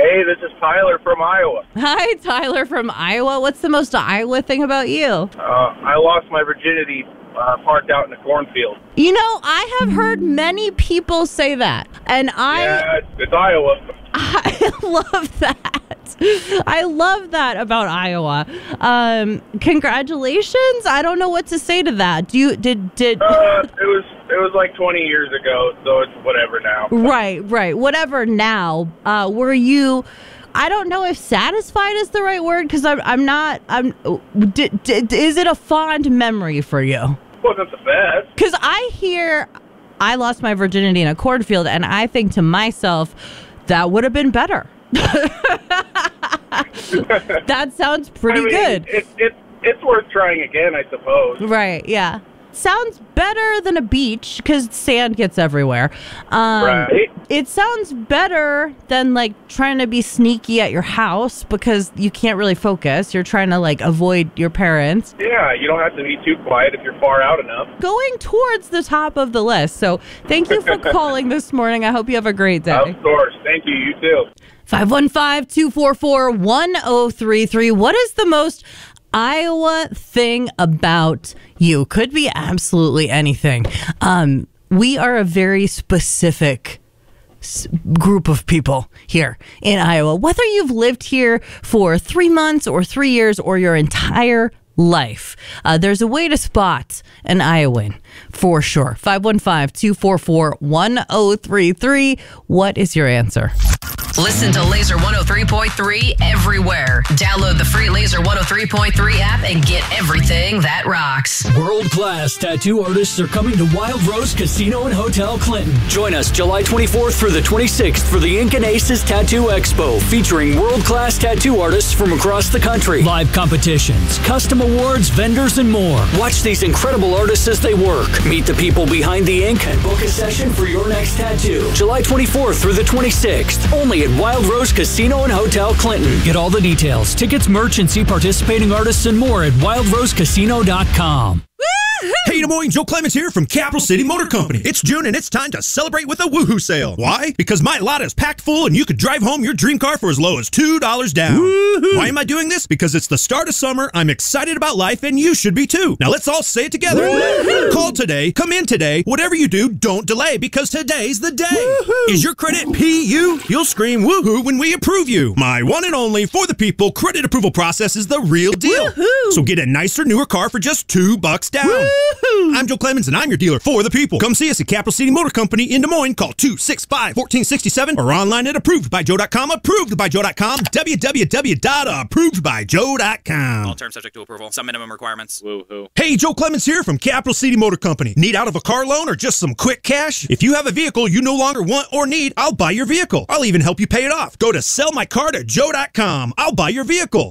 Hey, this is Tyler from Iowa. Hi, Tyler from Iowa. What's the most Iowa thing about you? I lost my virginity parked out in a cornfield. You know, I have heard many people say that, and Yeah, it's Iowa. I love that. I love that about Iowa. Congratulations. I don't know what to say to that. It was like 20 years ago, so it's whatever now. Right. Whatever now. Were you? I don't know if satisfied is the right word because I'm not. Is it a fond memory for you? Wasn't the best. Because I hear I lost my virginity in a cornfield, and I think to myself, that would have been better. That sounds pretty good. It's worth trying again, I suppose. Right, yeah. Sounds better than a beach because sand gets everywhere. Right. It sounds better than like trying to be sneaky at your house because you can't really focus. You're trying to like avoid your parents. Yeah, you don't have to be too quiet if you're far out enough. Going towards the top of the list. So thank you for calling this morning. I hope you have a great day. Of course. Thank you. You too. 515-244-1033. What is the most Iowa thing about you? Could be absolutely anything. We are a very specific group of people here in Iowa. Whether you've lived here for 3 months or 3 years or your entire life, there's a way to spot an Iowan for sure. 515-244-1033. What is your answer? Listen to Laser 103.3 everywhere. Download the free Laser 103.3 app and get everything that rocks. World-class tattoo artists are coming to Wild Rose Casino and Hotel Clinton. Join us July 24th through the 26th for the Ink and Aces Tattoo Expo, featuring world-class tattoo artists from across the country. Live competitions, custom awards, vendors, and more. Watch these incredible artists as they work. Meet the people behind the ink and book a session for your next tattoo. July 24th through the 26th, only at Wild Rose Casino and Hotel Clinton. Get all the details, tickets, merch, and see participating artists and more at wildrosecasino.com. Hey, Des Moines, Joe Clemens here from Capital City Motor Company. It's June and it's time to celebrate with a woohoo sale. Why? Because my lot is packed full and you could drive home your dream car for as low as $2 down. Woohoo! Why am I doing this? Because it's the start of summer, I'm excited about life, and you should be too. Now let's all say it together. Woohoo! Call today, come in today, whatever you do, don't delay because today's the day. Woohoo! Is your credit PU? You'll scream woohoo when we approve you. My one and only for the people credit approval process is the real deal. Woohoo! So get a nicer, newer car for just $2 down. Woohoo! I'm Joe Clemens, and I'm your dealer for the people. Come see us at Capital City Motor Company in Des Moines. Call 265-1467 or online at approvedbyjoe.com. Approvedbyjoe.com. www.approvedbyjoe.com. All terms subject to approval. Some minimum requirements. Woohoo. Hey, Joe Clemens here from Capital City Motor Company. Need out of a car loan or just some quick cash? If you have a vehicle you no longer want or need, I'll buy your vehicle. I'll even help you pay it off. Go to sellmycartojoe.com. I'll buy your vehicle.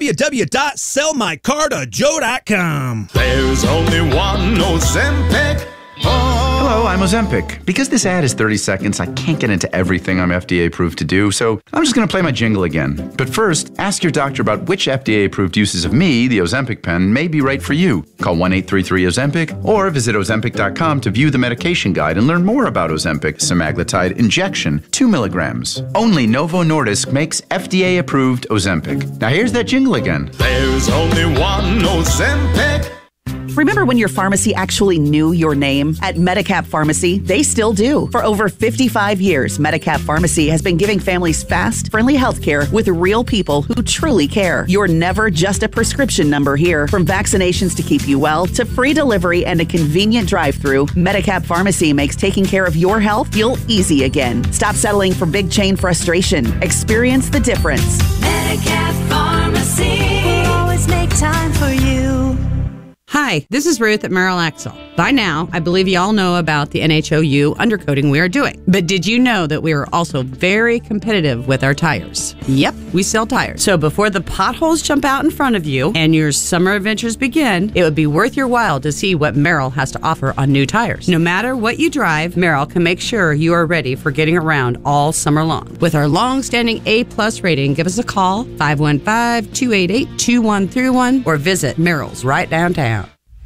www.sellmycartojoe.com. There's only one Ozempic. Hello, I'm Ozempic. Because this ad is 30 seconds, I can't get into everything I'm FDA approved to do, so I'm just going to play my jingle again. But first, ask your doctor about which FDA approved uses of me, the Ozempic pen, may be right for you. Call 1-833-OZEMPIC or visit Ozempic.com to view the medication guide and learn more about Ozempic semaglutide injection, 2 milligrams. Only Novo Nordisk makes FDA approved Ozempic. Now here's that jingle again. There's only one Ozempic. Remember when your pharmacy actually knew your name? At Medicap Pharmacy, they still do. For over 55 years, Medicap Pharmacy has been giving families fast, friendly healthcare with real people who truly care. You're never just a prescription number here. From vaccinations to keep you well, to free delivery and a convenient drive-through, Medicap Pharmacy makes taking care of your health feel easy again. Stop settling for big chain frustration. Experience the difference. Medicap Pharmacy will always make time for you. Hi, this is Ruth at Merrill Axle. By now, I believe you all know about the NHOU undercoating we are doing. But did you know that we are also very competitive with our tires? Yep, we sell tires. So before the potholes jump out in front of you and your summer adventures begin, it would be worth your while to see what Merrill has to offer on new tires. No matter what you drive, Merrill can make sure you are ready for getting around all summer long. With our long-standing A+ rating, give us a call, 515-288-2131, or visit Merrill's right downtown.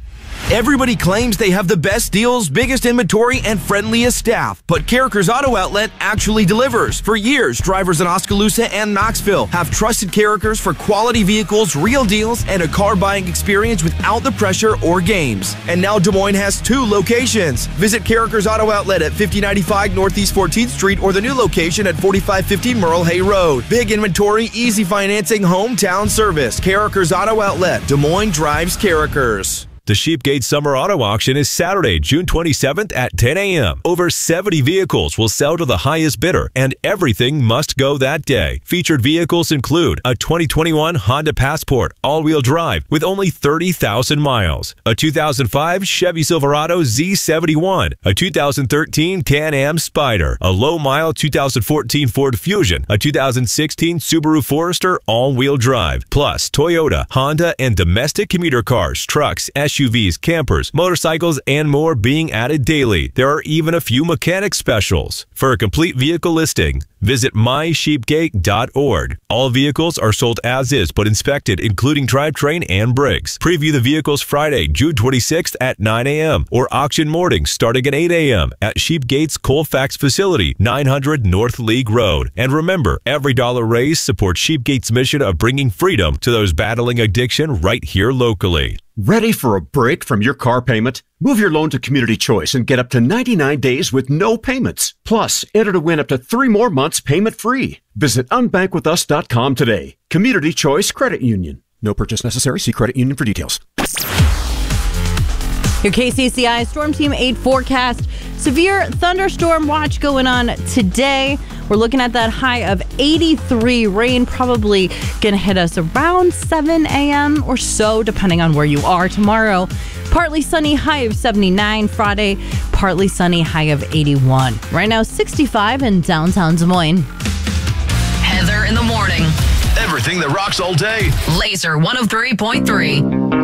Everybody claims they have the best deals, biggest inventory, and friendliest staff, but Carrickers Auto Outlet actually delivers. For years, drivers in Oskaloosa and Knoxville have trusted Carrickers for quality vehicles, real deals, and a car buying experience without the pressure or games. And now Des Moines has 2 locations. Visit Carrickers Auto Outlet at 5095 Northeast 14th Street or the new location at 4550 Merle Hay Road. Big inventory, easy financing, hometown service. Carrickers Auto Outlet. Des Moines drives Carrickers. The Sheepgate Summer Auto Auction is Saturday, June 27th at 10 a.m. Over 70 vehicles will sell to the highest bidder, and everything must go that day. Featured vehicles include a 2021 Honda Passport all-wheel drive with only 30,000 miles, a 2005 Chevy Silverado Z71, a 2013 Can-Am Spyder, a low-mile 2014 Ford Fusion, a 2016 Subaru Forester all-wheel drive, plus Toyota, Honda, and domestic commuter cars, trucks, SUVs, campers, motorcycles, and more being added daily. There are even a few mechanic specials. For a complete vehicle listing, visit mysheepgate.org. All vehicles are sold as is but inspected, including drivetrain and brakes. Preview the vehicles Friday, June 26th at 9 a.m. or auction mornings starting at 8 a.m. at Sheepgate's Colfax facility, 900 North League Road. And remember, every dollar raised supports Sheepgate's mission of bringing freedom to those battling addiction right here locally. Ready for a break from your car payment? Move your loan to Community Choice and get up to 99 days with no payments. Plus, enter to win up to 3 more months payment-free. Visit unbankwithus.com today. Community Choice Credit Union. No purchase necessary. See credit union for details. Your KCCI Storm Team 8 forecast. Severe thunderstorm watch going on today. We're looking at that high of 83. Rain probably going to hit us around 7 a.m. or so, depending on where you are. Tomorrow, partly sunny, high of 79. Friday, partly sunny, high of 81. Right now, 65 in downtown Des Moines. Heather in the morning. Everything that rocks all day. Laser 103.3.